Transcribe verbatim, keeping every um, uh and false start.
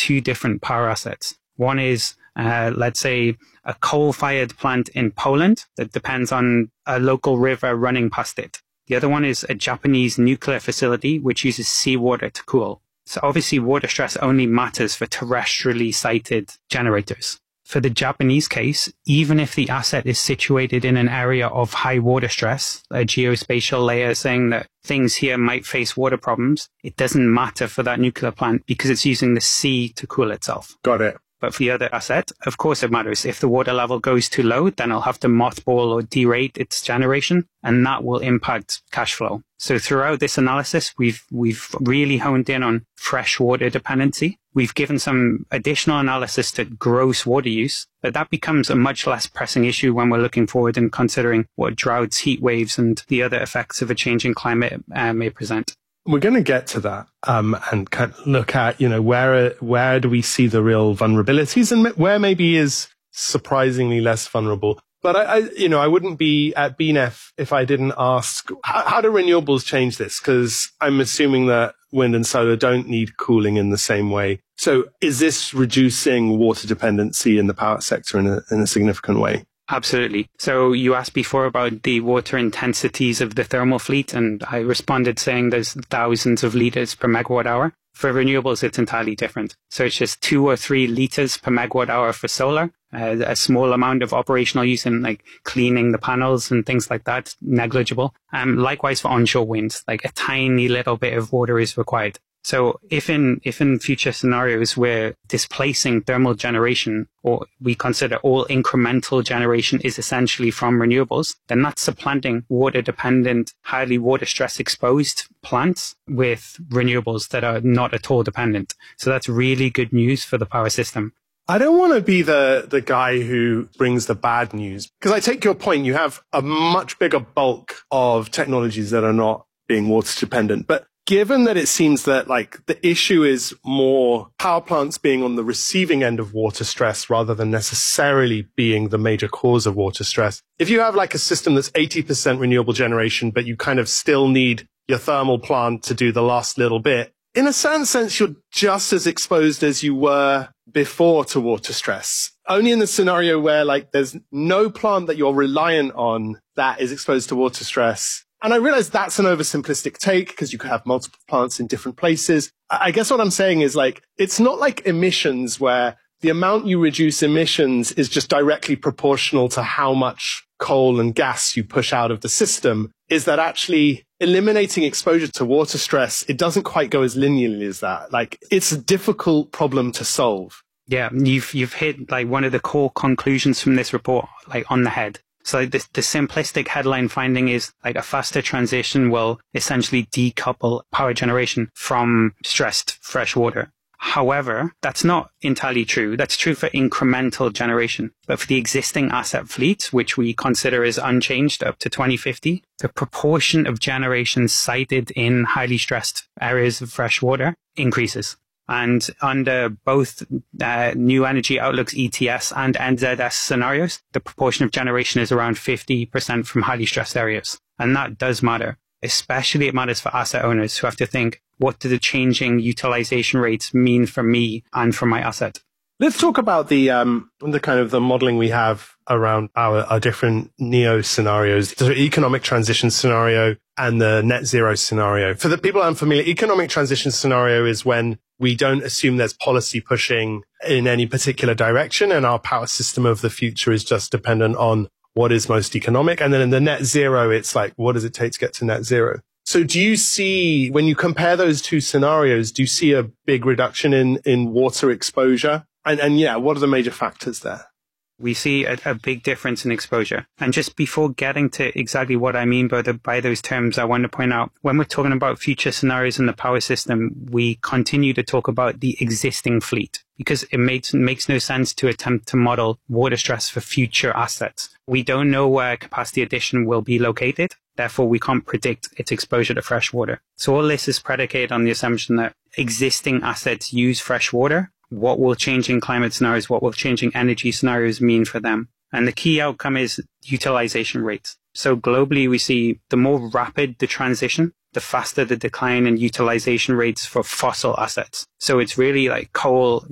two different power assets. One is, uh, let's say, a coal-fired plant in Poland that depends on a local river running past it. The other one is a Japanese nuclear facility which uses seawater to cool. So obviously water stress only matters for terrestrially sited generators. For the Japanese case, even if the asset is situated in an area of high water stress, a geospatial layer saying that things here might face water problems, it doesn't matter for that nuclear plant because it's using the sea to cool itself. Got it. But for the other asset, of course it matters. If the water level goes too low, then it'll have to mothball or derate its generation, and that will impact cash flow. So throughout this analysis, we've we've really honed in on fresh water dependency. We've given some additional analysis to gross water use, but that becomes a much less pressing issue when we're looking forward and considering what droughts, heat waves, and the other effects of a changing climate uh, may present. We're going to get to that um, and kind of look at, you know, where where do we see the real vulnerabilities and where maybe is surprisingly less vulnerable. But I, I you know, I wouldn't be at B N E F if I didn't ask, how, how do renewables change this? Because I'm assuming that wind and solar don't need cooling in the same way. So is this reducing water dependency in the power sector in a, in a significant way? Absolutely. So you asked before about the water intensities of the thermal fleet, and I responded saying there's thousands of liters per megawatt hour. For renewables, it's entirely different. So it's just two or three liters per megawatt hour for solar, uh, a small amount of operational use in like cleaning the panels and things like that, negligible. Um, likewise for onshore wind, like a tiny little bit of water is required. So if in, if in future scenarios we're displacing thermal generation, or we consider all incremental generation is essentially from renewables, then that's supplanting water dependent, highly water stress exposed plants with renewables that are not at all dependent. So that's really good news for the power system. I don't want to be the, the guy who brings the bad news, because I take your point. You have a much bigger bulk of technologies that are not being water dependent, but given that it seems that like the issue is more power plants being on the receiving end of water stress rather than necessarily being the major cause of water stress. If you have like a system that's eighty percent renewable generation, but you kind of still need your thermal plant to do the last little bit, in a certain sense, you're just as exposed as you were before to water stress. Only in the scenario where like there's no plant that you're reliant on that is exposed to water stress. And I realize that's an oversimplistic take because you could have multiple plants in different places. I guess what I'm saying is like, it's not like emissions where the amount you reduce emissions is just directly proportional to how much coal and gas you push out of the system. Is that actually eliminating exposure to water stress, it doesn't quite go as linearly as that. Like, it's a difficult problem to solve. Yeah, you've you've hit like one of the core conclusions from this report, like on the head. So the, the simplistic headline finding is like a faster transition will essentially decouple power generation from stressed fresh water. However, that's not entirely true. That's true for incremental generation. But for the existing asset fleet, which we consider as unchanged up to twenty fifty, the proportion of generation sited in highly stressed areas of fresh water increases. And under both uh, New Energy Outlook's E T S and N Z S scenarios, the proportion of generation is around fifty percent from highly stressed areas. And that does matter. Especially it matters for asset owners who have to think, what do the changing utilization rates mean for me and for my asset? Let's talk about the um, the kind of the modeling we have around our, our different NEO scenarios, the economic transition scenario and the net zero scenario. For the people unfamiliar, economic transition scenario is when we don't assume there's policy pushing in any particular direction and our power system of the future is just dependent on what is most economic. And then in the net zero, it's like, what does it take to get to net zero? So do you see, when you compare those two scenarios, do you see a big reduction in, in water exposure? And, and yeah, what are the major factors there? We see a, a big difference in exposure. And just before getting to exactly what I mean by, the, by those terms, I want to point out, when we're talking about future scenarios in the power system, we continue to talk about the existing fleet because it makes, makes no sense to attempt to model water stress for future assets. We don't know where capacity addition will be located. Therefore, we can't predict its exposure to fresh water. So all this is predicated on the assumption that existing assets use fresh water. What will changing climate scenarios, what will changing energy scenarios mean for them? And the key outcome is utilization rates. So globally, we see the more rapid the transition, the faster the decline in utilization rates for fossil assets. So it's really like coal,